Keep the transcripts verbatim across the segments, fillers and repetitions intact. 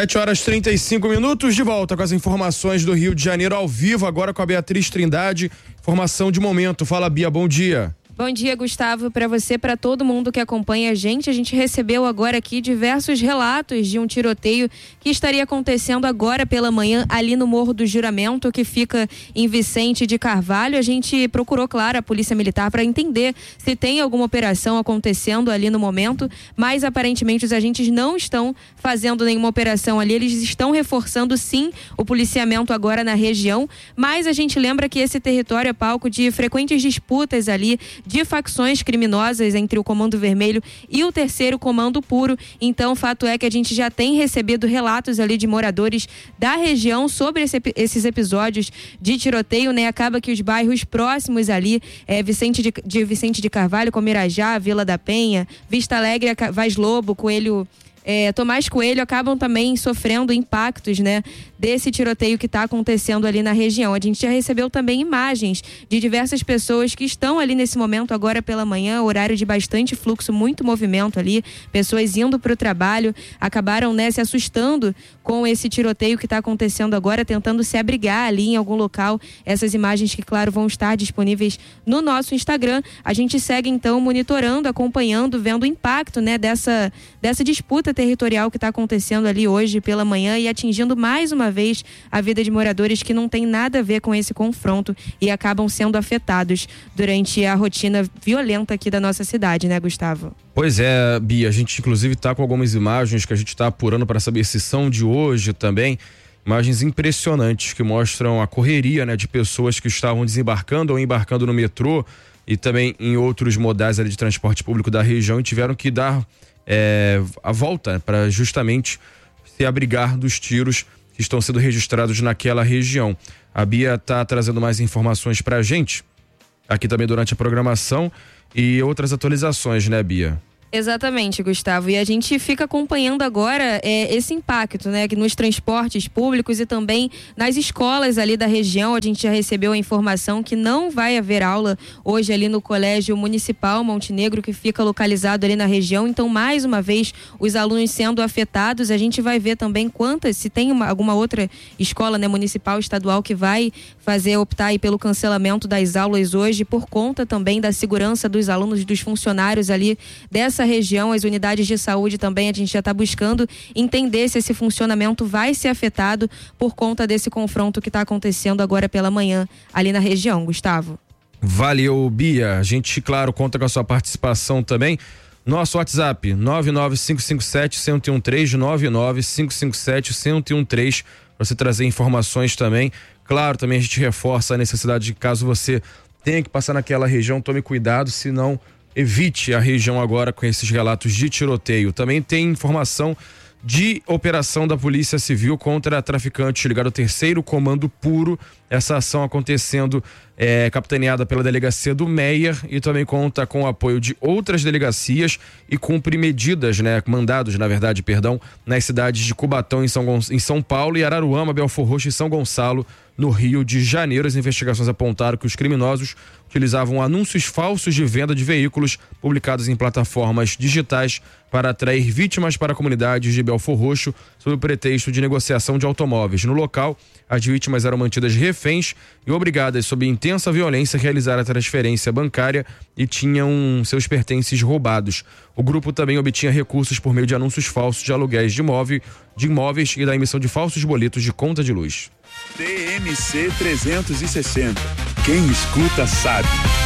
sete horas e trinta e cinco minutos, de volta com as informações do Rio de Janeiro ao vivo, agora com a Beatriz Trindade. Informação de momento. Fala, Bia, bom dia. Bom dia, Gustavo, para você, para todo mundo que acompanha a gente. A gente recebeu agora aqui diversos relatos de um tiroteio que estaria acontecendo agora pela manhã ali no Morro do Juramento, que fica em Vicente de Carvalho. A gente procurou, claro, a Polícia Militar para entender se tem alguma operação acontecendo ali no momento, mas aparentemente os agentes não estão fazendo nenhuma operação ali. Eles estão reforçando, sim, o policiamento agora na região, mas a gente lembra que esse território é palco de frequentes disputas ali, de facções criminosas entre o Comando Vermelho e o Terceiro Comando Puro. Então, o fato é que a gente já tem recebido relatos ali de moradores da região sobre esse, esses episódios de tiroteio, né? Acaba que os bairros próximos ali, é, Vicente de, de Vicente de Carvalho, como Irajá, Vila da Penha, Vista Alegre, Vaz Lobo, Coelho... É, Tomás Coelho acabam também sofrendo impactos, né, desse tiroteio que está acontecendo ali na região. A gente já recebeu também imagens de diversas pessoas que estão ali nesse momento agora pela manhã, horário de bastante fluxo, muito movimento ali, pessoas indo para o trabalho, acabaram, né, se assustando com esse tiroteio que está acontecendo agora, tentando se abrigar ali em algum local. Essas imagens que, claro, vão estar disponíveis no nosso Instagram. A gente segue então monitorando, acompanhando, vendo o impacto, né, dessa, dessa disputa territorial que está acontecendo ali hoje pela manhã e atingindo mais uma vez a vida de moradores que não tem nada a ver com esse confronto e acabam sendo afetados durante a rotina violenta aqui da nossa cidade, né, Gustavo? Pois é, Bia, a gente inclusive está com algumas imagens que a gente está apurando para saber se são de hoje também, imagens impressionantes que mostram a correria, né, de pessoas que estavam desembarcando ou embarcando no metrô e também em outros modais ali de transporte público da região e tiveram que dar É, a volta para justamente se abrigar dos tiros que estão sendo registrados naquela região. A Bia está trazendo mais informações para a gente aqui também durante a programação e outras atualizações, né, Bia? Exatamente, Gustavo. E a gente fica acompanhando agora é, esse impacto, né, que nos transportes públicos e também nas escolas ali da região. A gente já recebeu a informação que não vai haver aula hoje ali no Colégio Municipal Montenegro, que fica localizado ali na região. Então, mais uma vez, os alunos sendo afetados. A gente vai ver também quantas, se tem uma, alguma outra escola, né, municipal, estadual, que vai fazer, optar aí pelo cancelamento das aulas hoje, por conta também da segurança dos alunos e dos funcionários ali dessa região. As unidades de saúde também, a gente já está buscando entender se esse funcionamento vai ser afetado por conta desse confronto que está acontecendo agora pela manhã ali na região, Gustavo. Valeu, Bia. A gente, claro, conta com a sua participação também. Nosso WhatsApp, nove nove cinco cinco sete, um zero um três, nove nove cinco cinco sete, um zero um três, para você trazer informações também. Claro, também a gente reforça a necessidade de, caso você tenha que passar naquela região, tome cuidado, senão evite a região agora com esses relatos de tiroteio. Também tem informação de operação da Polícia Civil contra traficantes ligado ao Terceiro Comando Puro. Essa ação acontecendo é capitaneada pela delegacia do Meier e também conta com o apoio de outras delegacias e cumpre medidas, né, mandados, na verdade, perdão, nas cidades de Cubatão, em São, Gon- em São Paulo, e Araruama, Belfor Roxo e São Gonçalo, no Rio de Janeiro. As investigações apontaram que os criminosos utilizavam anúncios falsos de venda de veículos publicados em plataformas digitais para atrair vítimas para comunidades de Belfor Roxo sob o pretexto de negociação de automóveis. No local, as vítimas eram mantidas reféns e obrigadas, sob intensa violência, a realizar a transferência bancária e tinham seus pertences roubados. O grupo também obtinha recursos por meio de anúncios falsos de aluguéis de, imóvel, de imóveis e da emissão de falsos boletos de conta de luz. T M C trezentos e sessenta. Quem escuta sabe.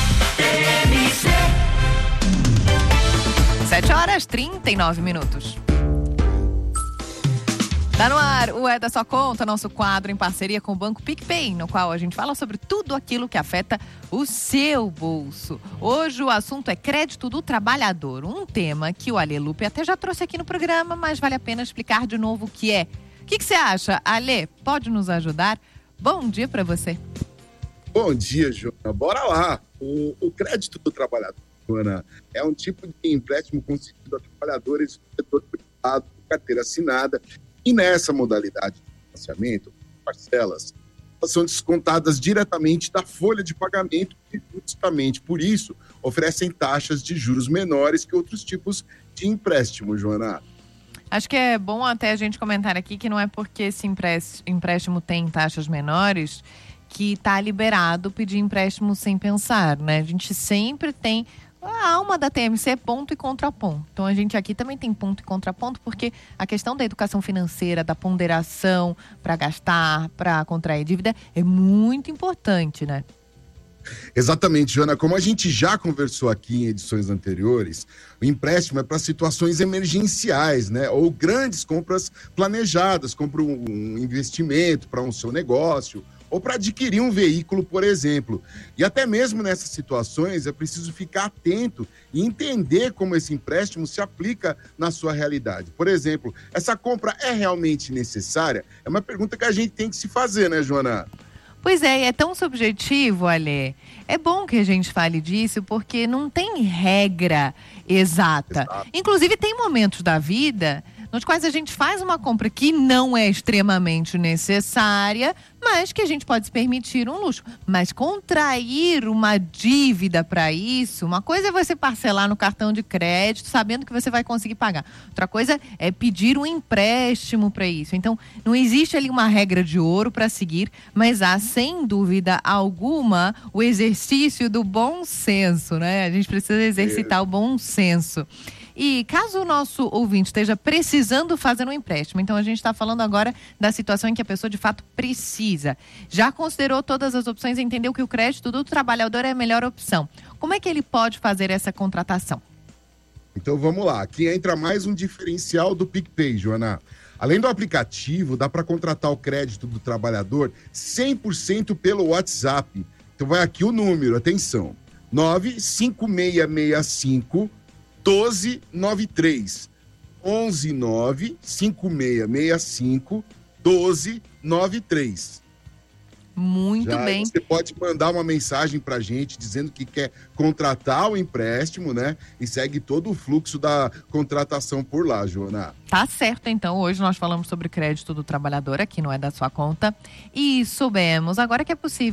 sete horas e trinta e nove minutos. Tá no ar o É da Sua Conta, nosso quadro em parceria com o Banco PicPay, no qual a gente fala sobre tudo aquilo que afeta o seu bolso. Hoje o assunto é crédito do trabalhador, um tema que o Alê Lupe até já trouxe aqui no programa, mas vale a pena explicar de novo o que é. O que você acha, Alê? Pode nos ajudar? Bom dia para você. Bom dia, Joana. Bora lá. O, o crédito do trabalhador, Joana, é um tipo de empréstimo concedido a trabalhadores do setor privado, com carteira assinada. E nessa modalidade de financiamento, parcelas, elas são descontadas diretamente da folha de pagamento e justamente por isso oferecem taxas de juros menores que outros tipos de empréstimo, Joana. Acho que é bom até a gente comentar aqui que não é porque esse empréstimo tem taxas menores que está liberado pedir empréstimo sem pensar, né? A gente sempre tem a alma da T M C é ponto e contraponto. Então a gente aqui também tem ponto e contraponto, porque a questão da educação financeira, da ponderação para gastar, para contrair dívida é muito importante, né? Exatamente, Joana. Como a gente já conversou aqui em edições anteriores, o empréstimo é para situações emergenciais, né? Ou grandes compras planejadas, compra um investimento para um seu negócio, ou para adquirir um veículo, por exemplo. E até mesmo nessas situações é preciso ficar atento e entender como esse empréstimo se aplica na sua realidade. Por exemplo, essa compra é realmente necessária? É uma pergunta que a gente tem que se fazer, né, Joana? Pois é, e é tão subjetivo, Ale. É bom que a gente fale disso, porque não tem regra exata. Exato. Inclusive, tem momentos da vida nos quais a gente faz uma compra que não é extremamente necessária, mas que a gente pode se permitir um luxo. Mas contrair uma dívida para isso, uma coisa é você parcelar no cartão de crédito, sabendo que você vai conseguir pagar. Outra coisa é pedir um empréstimo para isso. Então, não existe ali uma regra de ouro para seguir, mas há, sem dúvida alguma, o exercício do bom senso, né? A gente precisa exercitar o bom senso. E caso o nosso ouvinte esteja precisando fazer um empréstimo, então a gente está falando agora da situação em que a pessoa de fato precisa. Já considerou todas as opções e entendeu que o crédito do trabalhador é a melhor opção. Como é que ele pode fazer essa contratação? Então vamos lá, aqui entra mais um diferencial do PicPay, Joana. Além do aplicativo, dá para contratar o crédito do trabalhador cem por cento pelo WhatsApp. Então vai aqui o número, atenção, nove cinco seis seis cinco doze noventa e três. onze nove cinco seis seis cinco doze noventa e três. Muito Já bem. Você pode mandar uma mensagem pra gente dizendo que quer contratar o empréstimo, né? E segue todo o fluxo da contratação por lá, Joana. Tá certo, então. Hoje nós falamos sobre crédito do trabalhador, aqui não é da sua conta. E soubemos agora que é possível